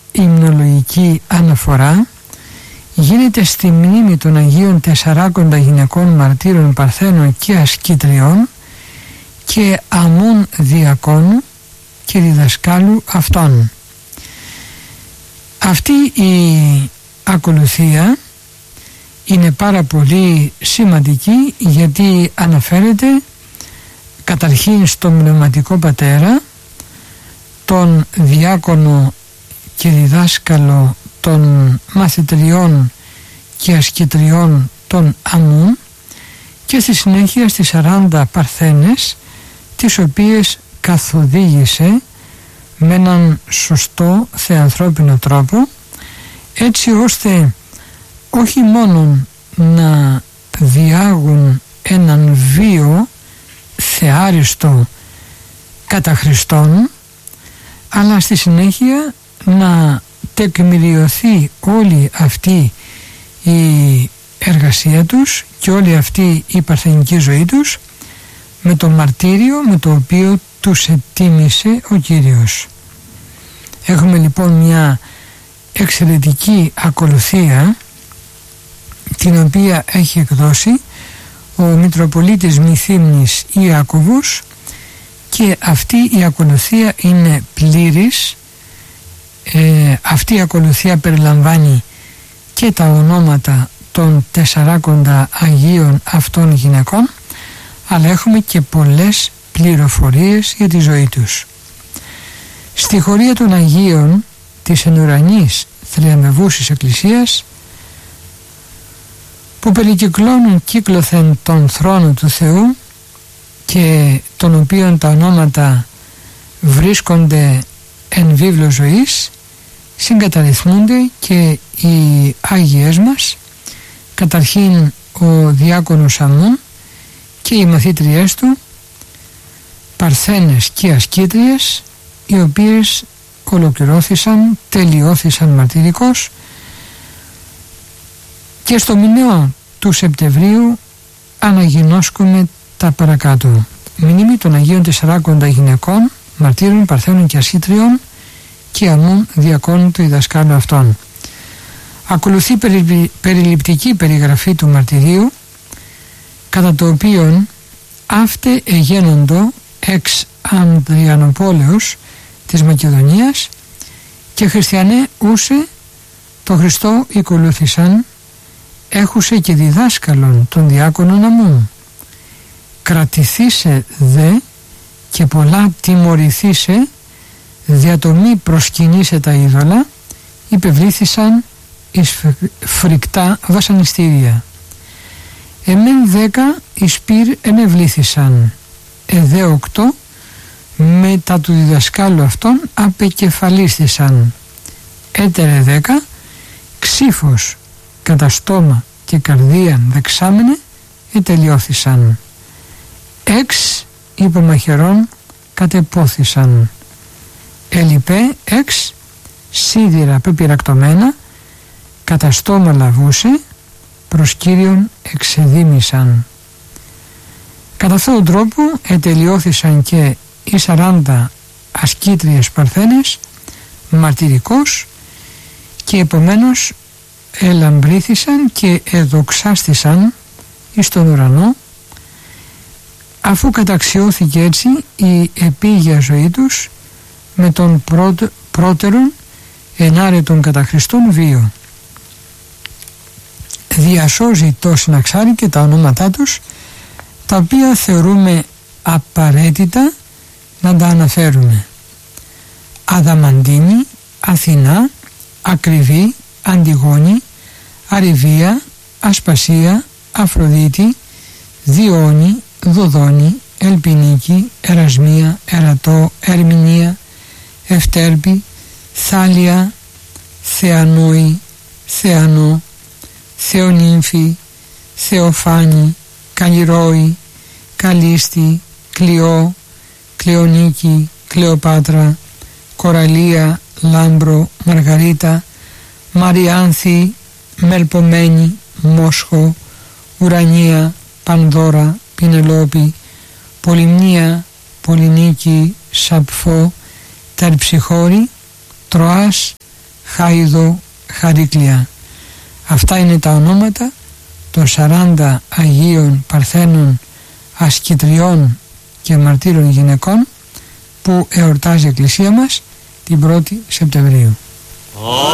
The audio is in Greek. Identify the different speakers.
Speaker 1: υμνολογική αναφορά γίνεται στη μνήμη των Αγίων Τεσσαράκοντα γυναικών μαρτύρων Παρθένων και ασκήτριών και αμών διακόνου και διδασκάλου αυτών. Αυτή η ακολουθία είναι πάρα πολύ σημαντική, γιατί αναφέρεται καταρχήν στον πνευματικό πατέρα, τον διάκονο και διδάσκαλο των μαθητριών και ασκητριών των αμούν, και στη συνέχεια στις 40 παρθένες, τις οποίες καθοδήγησε με έναν σωστό θεανθρώπινο τρόπο, έτσι ώστε όχι μόνο να διάγουν έναν βίο θεάριστο κατά Χριστόν, αλλά στη συνέχεια να τεκμηριωθεί όλη αυτή η εργασία τους και όλη αυτή η παρθενική ζωή τους με το μαρτύριο με το οποίο τους ετίμησε ο Κύριος. Έχουμε λοιπόν μια εξαιρετική ακολουθία, την οποία έχει εκδώσει ο Μητροπολίτης Μυθύμνης Ιάκωβος, και αυτή η ακολουθία είναι πλήρης. Αυτή η ακολουθία περιλαμβάνει και τα ονόματα των 40 Αγίων αυτών γυναικών, αλλά έχουμε και πολλές πληροφορίες για τη ζωή τους. Στη χωρία των Αγίων της ενουρανής θριαμβεύουσης Εκκλησίας, που περικυκλώνουν κύκλωθεν τον θρόνο του Θεού και των οποίων τα ονόματα βρίσκονται εν βίβλο ζωής, συγκαταριθμούνται και οι Άγιες μας, καταρχήν ο διάκονος Αμών και οι μαθήτριές του, παρθένες και ασκήτριες, οι οποίες ολοκληρώθησαν, τελειώθησαν μαρτυρικώς, και στο μηναίο του Σεπτεμβρίου αναγινώσκουμε τα παρακάτω. Μνήμη των Αγίων Τεσσαράκοντα γυναικών μαρτύρων Παρθένων και ασκήτριων και αμών διακόνου του διδασκάλου αυτών. Ακολουθεί περιληπτική περιγραφή του μαρτυρίου, κατά το οποίον αύτε εγένοντο εξ Ανδριανοπόλεως της Μακεδονίας και χριστιανέ ούσε το Χριστό οικολούθησαν, έχουσε και διδάσκαλον των διάκονων αμών. Κρατηθήσε δε και πολλά τιμωρηθήσε, δια το μη προσκυνήσε τα είδωλα, υπευλήθησαν εις φρικτά βασανιστήρια. Εμέν 10 εις πυρ ενευλήθησαν, εδέ 8 μετά του διδασκάλου αυτών απεκεφαλίστησαν. Έτερε 10 ξύφος κατά στόμα και καρδίαν δεξάμενε ετελειώθησαν. 6 υπομαχαιρών κατεπόθησαν. Ελιπέ 6 σίδηρα πεπειρακτωμένα κατά στόμα λαβούσε, προς Κύριον εξεδίμησαν. Κατά αυτόν τον τρόπο ετελειώθησαν και οι 40 ασκήτριες παρθένες μαρτυρικώς, και επομένως ελαμπρήθησαν και εδοξάστησαν εις τον ουρανό, αφού καταξιώθηκε έτσι η επίγεια ζωή τους με τον πρώτερον ενάρετον κατά Χριστόν βίο. Διασώζει το συναξάρι και τα ονόματά τους, τα οποία θεωρούμε απαραίτητα να τα αναφέρουμε. Αδαμαντίνη, Αθηνά, Ακριβή, Αντιγόνη, Αριβία, Ασπασία, Αφροδίτη, Διόνη, Δοδόνη, Ελπινίκη, Ερασμία, Ερατό, Ερμηνεία, Ευτέρπη, Θάλια, Θεανόη, Θεανό, Θεονύμφη, Θεοφάνη, Καλλιρόη, Καλίστη, Κλειό, Κλεονίκη, Κλεοπάτρα, Κοραλία, Λάμπρο, Μαργαρίτα, Μαριάνθη, Μελπομένη, Μόσχο, Ουρανία, Πανδώρα, Πινελόπη, Πολυμνία, Πολυνίκη, Σαπφό, Τερψιχώρη, Τροάς, Χάιδο, Χαρίκλια. Αυτά είναι τα ονόματα των 40 Αγίων Παρθένων ασκητριών και μαρτύρων γυναικών που εορτάζει η Εκκλησία μας την 1η Σεπτεμβρίου.